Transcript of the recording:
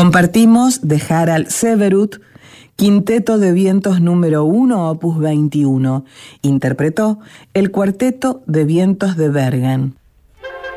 Compartimos de Harald Severud, Quinteto de Vientos número 1, opus 21. Interpretó el Cuarteto de Vientos de Bergen.